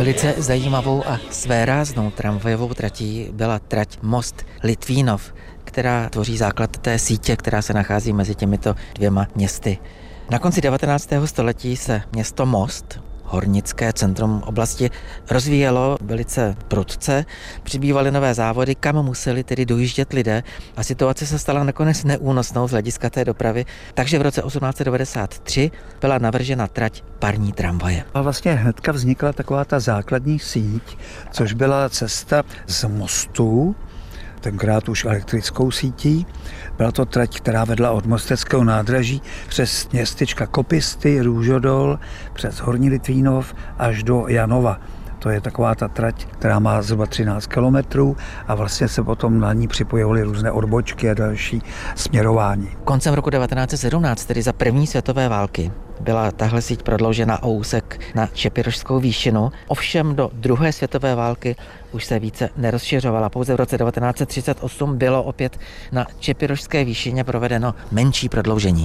Velice zajímavou a svéráznou tramvajovou tratí byla trať Most Litvínov, která tvoří základ té sítě, která se nachází mezi těmito dvěma městy. Na konci 19. století se město Most, hornické centrum oblasti, rozvíjelo velice prudce, přibývaly nové závody, kam museli tedy dojíždět lidé a situace se stala nakonec neúnosnou z hlediska té dopravy, takže v roce 1893 byla navržena trať parní tramvaje. A vlastně hnedka vznikla taková ta základní síť, což byla cesta z Mostu, tenkrát už elektrickou sítí. Byla to trať, která vedla od Mosteckého nádraží přes městečka Kopisty, Růžodol, přes Horní Litvínov až do Janova. To je taková ta trať, která má zhruba 13 kilometrů a vlastně se potom na ní připojovaly různé odbočky a další směrování. Koncem roku 1917, tedy za první světové války, byla tahle síť prodloužena o úsek na Čepirošskou výšinu. Ovšem do druhé světové války už se více nerozšiřovala. Pouze v roce 1938 bylo opět na Čepirošské výšině provedeno menší prodloužení.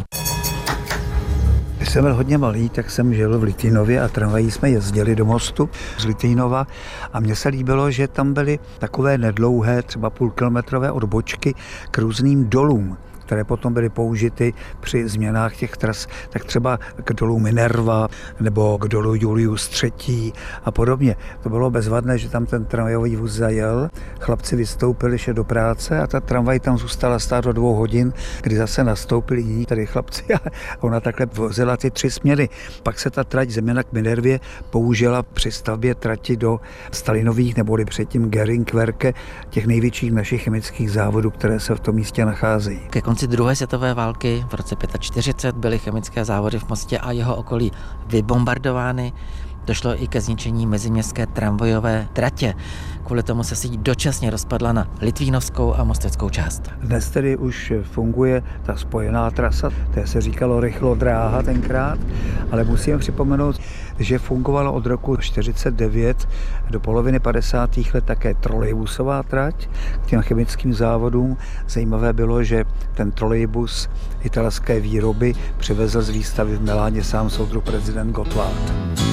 Když jsem byl hodně malý, tak jsem žil v Litvínově a tramvají jsme jezdili do Mostu z Litvínova a mně se líbilo, že tam byly takové nedlouhé, třeba půlkilometrové odbočky k různým dolům, které potom byly použity při změnách těch tras, tak třeba k dolu Minerva nebo k dolu Julius III. A podobně. To bylo bezvadné, že tam ten tramvajový vůz zajel, chlapci vystoupili, šli do práce a ta tramvaj tam zůstala stát do 2 hodin, kdy zase nastoupili jiní tady chlapci a ona takhle vozila ty 3 směny. Pak se ta trať zejména k Minervě použila při stavbě trati do Stalinových neboli předtím Geringwerke, těch největších našich chemických závodů, které se v tom místě nacházejí. Ke konci druhé světové války v roce 1945 byly chemické závody v Mostě a jeho okolí vybombardovány. Došlo i ke zničení meziměstské tramvajové tratě. Kvůli tomu se síť dočasně rozpadla na litvínovskou a mosteckou část. Dnes tedy už funguje ta spojená trasa, té se říkalo rychlodráha tenkrát, ale musíme připomenout, že fungovala od roku 1949 do poloviny 50. let také trolejbusová trať k těm chemickým závodům. Zajímavé bylo, že ten trolejbus italské výroby přivezl z výstavy v Miláně sám soudruh prezident Gottwald.